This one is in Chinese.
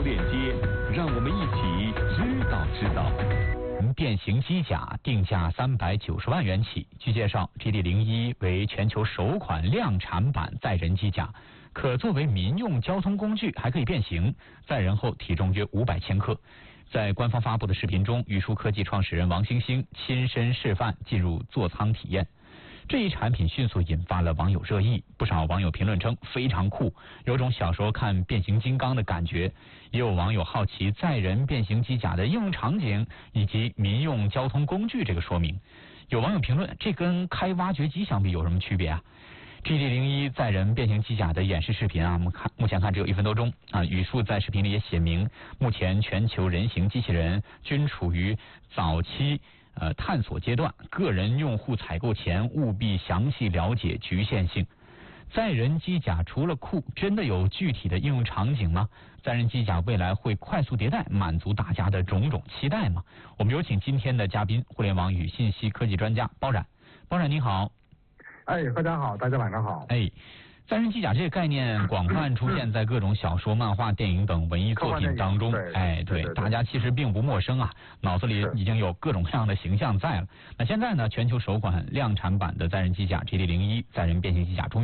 链接，让我们一起知道。 变形机甲定价390万元起。据介绍 ，GD01 为全球首款量产版载人机甲，可作为民用交通工具，还可以变形，载人后体重约500千克。在官方发布的视频中，宇舒科技创始人王星星亲身示范进入座舱体验。这一产品迅速引发了网友热议，不少网友评论称非常酷，有种小时候看变形金刚的感觉。也有网友好奇载人变形机甲的应用场景以及民用交通工具这个说明。有网友评论，这跟开挖掘机相比有什么区别啊？GD01 载人变形机甲的演示视频啊，目前看只有1分多钟啊。宇舒在视频里也写明，目前全球人形机器人均处于早期探索阶段，个人用户采购前务必详细了解局限性。载人机甲除了酷，真的有具体的应用场景吗？载人机甲未来会快速迭代，满足大家的种种期待吗？我们有请今天的嘉宾，互联网与信息科技专家包冉。包冉您好。 大家好，大家晚上好。 载人机甲这个概念广泛出现在各种小说、漫画、电影等文艺作品当中。对，大家其实并不陌生啊，脑子里已经有各种各样的形象在了。那现在呢，全球首款量产版的载人机甲 GD01 载人变形机甲终于